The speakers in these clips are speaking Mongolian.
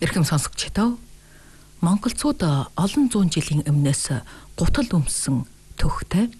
Эрхэм сонсогчдоо монголчууд олон зуун жилийн өмнөөс гутал өмссөн төвхтэй.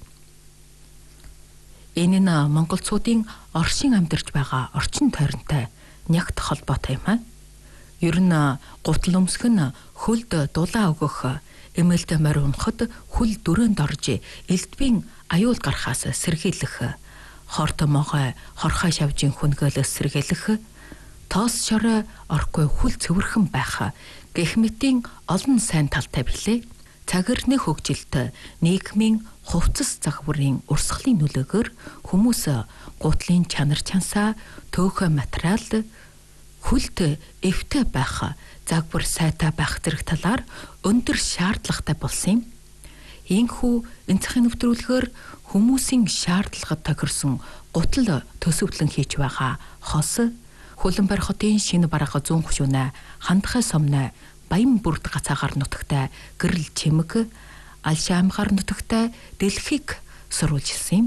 Энэ нь монголчуудын оршин амьдарч байгаа орчин тойронтой нягт холбоотой юм аа. Ер нь гутал өмсөх нь хөлд дулаан өгөх, эмээлтэй морь унахад хөл дөрөөнд орж элдвийн аюул гарахаас сэргийлэх, хорт могой хорхой шавжийн хүнгээлээс сэргийлэх, тоос шорой орхгүй хүл цэвэрхэн байх гэх мэтийн олон сайн талтай билээ. Цагирны хөгжилт нийгмийн хувцас загварын урсгалын нөлөөгөөр хүмүүс гутлын чанар чансаа, төөхөө материал, хүлт эвтэй байх, загвар сайтай байх зэрэг талаар өндөр шаардлагатай болсон юм. Ийхүү энцхийн нэвтрүүлгээр хүмүүсийн шаардлагад тохирсон гутал төсөвлөн хийж байгаа хос, Хөлбөмбөр хотын шинэ бараг 100 гушууна, Хандхай сомной, Баян бүрд гацаагаар нутагтай гэрэл чимэг, Алшаамгаар нутагтай дэлхийг сурвалжилсан юм.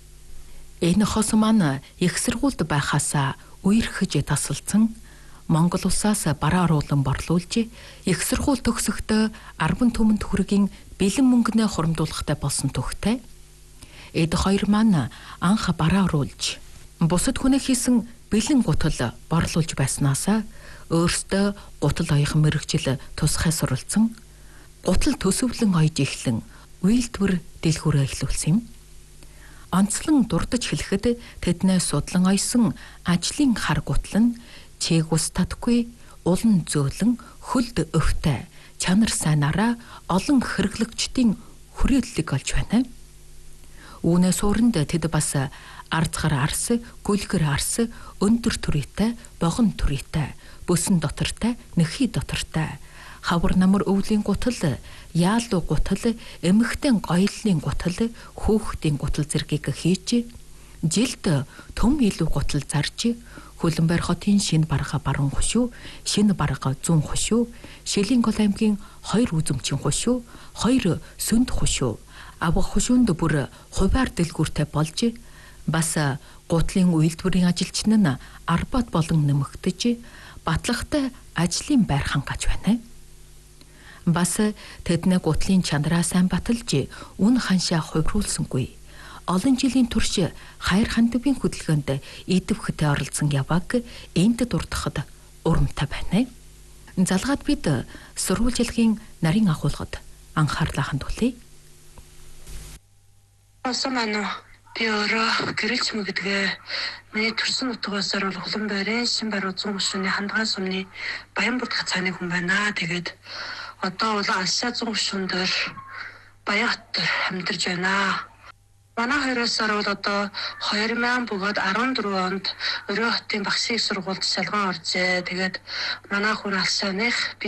Энэ хос маань их сургуульд байхаас үерхэж тасалсан, Монгол улсаас бараа оруулан борлуулж, их сургууль төгсөхдөө 10 түмэнд хүрэгийн бэлэн мөнгөнөө хуримдуулахтай болсон төвхтэй. Эд хоёр маань анх бараа оруулж, бусад хүнээ хийсэн бэлэн гутал борлуулж байснаас өөртөө гутал оёх мэрэгжил тусгай суралцсан, гутал төсөвлөн ойж эхлэн үйлдвэр дэлгүүрээ эхлүүлсэн юм. Онцлон дурдж хэлэхэд тэднээ судлан ойсон ажлын хар гутал нь чиг ус татгүй, улан зөөлөн, хөлд өвтэй, чанар сайнаараа олон хэрэглэгчдийн хүрээллийг олж байна. Үүнээс уранд тэд бас ардгар арс, гүлгэр арс, өндөр түрээтэй, богон түрээтэй, бүсэн дотортой, нэхий дотортой, хавар намар өвлийн гутал, яалуу гутал, эмэгтэй гоёллын гутал, хөөхтийн гутал зэргийг хийж, жилд төм илүү гутал зарж, Хөлбөмбөр хотын шинэ бараг баруун хушуу, шинэ бараг 100 хушуу, Шилэнгол аймгийн 2 үзэмчин хушуу, 2 сүнд хушуу, авах хушуунд бүр хуваар дэлгүүртэй болж, бас гутлын үйлдвэрийн ажилчин нь арбат болон нэмэгдэж, батлагтай ажлын байр хангаж байна. Бас тэдний гутлын чанараа сайн баталж, үн ханшаа хувируулсангүй. Олон жилийн турш хайр хандивын хөдөлгөөнд идэвхтэй оролцсон яваг энд дурдахад урамтай байна. Залгаад бид сурвалжилгын нарийн агуулгад анхаарлаа хандуулъя. Осомано би өөрөө гэрэл чимэг гэдгээ миний төрсөн нутгаас бол Хөлбөмбөрийн шинэ баруун 100 гушууны Хандхай сумны Баян бүрд гацааны хүн байна. Тэгээд одоо бол Алшаа 100 гушуун дээр Баян хот амьдарч байна. Манай хоёроос бол одоо 2000 бөгөөд 14 онд Өрөө хотын багшийн сургуульд шалган оржээ. Тэгээд манай хүн Алшааных